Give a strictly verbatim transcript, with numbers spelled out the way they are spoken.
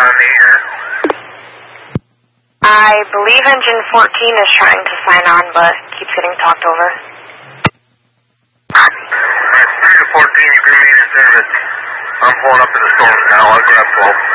on me here. I believe engine fourteen is trying to sign on, but keeps getting talked over. Alright, three to fourteen, you can remain in service. I'm pulling up to the storm now. I'll grab twelve.